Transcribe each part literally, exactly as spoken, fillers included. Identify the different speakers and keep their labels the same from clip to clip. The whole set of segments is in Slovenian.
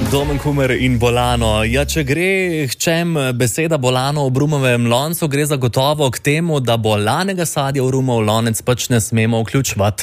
Speaker 1: Domen Kumer in Bolano. Ja, če gre k čem beseda Bolano ob rumovem loncu, gre zagotovo k temu, da bolanega sadja v rumov lonec pač ne smemo vključevati.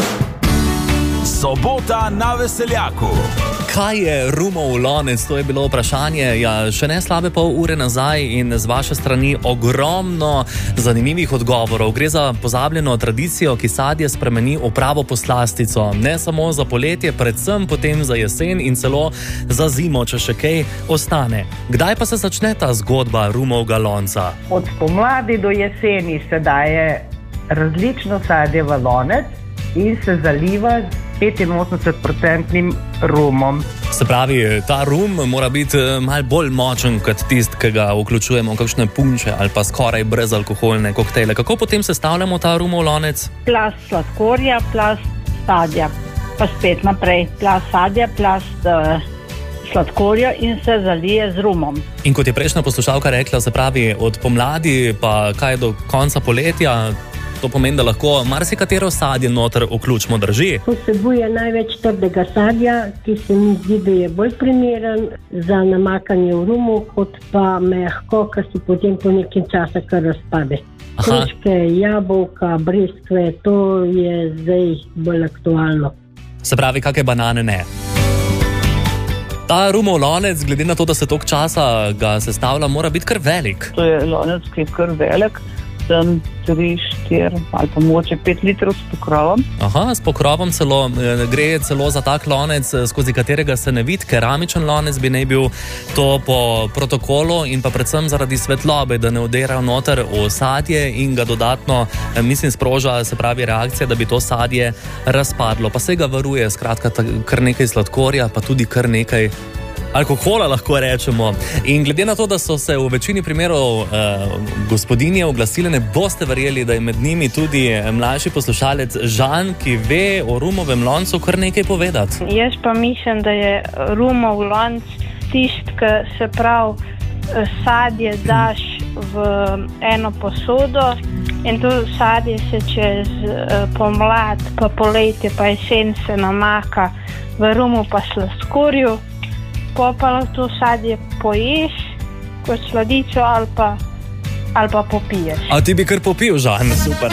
Speaker 2: Sobota na Veseljaku.
Speaker 1: Kaj je rumov lonec? To je bilo vprašanje, ja, še ne slabe pol ure nazaj in z vaše strani ogromno zanimivih odgovorov. Gre za pozabljeno tradicijo, ki sadje spremeni v pravo poslastico. Ne samo za poletje, predvsem potem za jesen in celo za zimo, če še kaj ostane. Kdaj pa se začne ta zgodba rumovega lonca?
Speaker 3: Od pomladi do jeseni se daje različno sadje v lonec in se zaliva z petinosemdeset procentnim rumom.
Speaker 1: Se pravi, ta rum mora biti malo bolj močen kot tist, ki ga vključujemo v kakšne punče ali pa skoraj brezalkoholne koktejle. Kako potem sestavljamo ta rumov lonec?
Speaker 4: Plast sladkorja, plast sadja, pa spet naprej. Plast sadja, plast uh, sladkorja in se zalije z rumom.
Speaker 1: In kot je prejšnja poslušalka rekla, se pravi, od pomladi pa kaj do konca poletja, to pomeni, da lahko marsikatero sadje noter vključimo, drži?
Speaker 5: Vsebuje največ trdega sadja, ki se mi zdi, da je bolj primeren za namakanje v rumu, kot pa mehko, ki se potem po nekem časa kar razpade. Hruške, jabolka, breskve, to je zdaj bolj aktualno.
Speaker 1: Se pravi, kakšne banane ne? Ta rumov lonec, glede na to, da se toliko časa ga sestavlja, mora biti kar velik.
Speaker 6: To je lonec, ki je kar velik. Sem tri, štiri ali pa mogoče pet litrov s pokrovom.
Speaker 1: Aha, s pokrovom celo, gre celo za tak lonec, skozi katerega se ne vidi, keramičen lonec bi naj bil to po protokolu in pa predvsem zaradi svetlobe, da ne vdira noter v sadje in ga dodatno, mislim, sproža, se pravi, reakcija, da bi to sadje razpadlo. Pa se ga varuje, skratka, kar nekaj sladkorja, pa tudi kar nekaj alkohola, lahko rečemo. In glede na to, da so se v večini primerov eh, gospodinje oglasile, ne boste verjeli, da je med njimi tudi mlajši poslušalec Žan, ki ve o rumovem loncu kar nekaj povedati.
Speaker 4: Jaz pa mislim, da je rumov lonc tist, ki se prav sadje daš v eno posodo in to sadje se čez pomlad, pa poletje, pa jesen se namaka v rumu pa sladkorju. Pa pa to sadje poješ kot sladico ali pa, ali pa popiješ.
Speaker 1: A ti bi kar popil, Žan, super.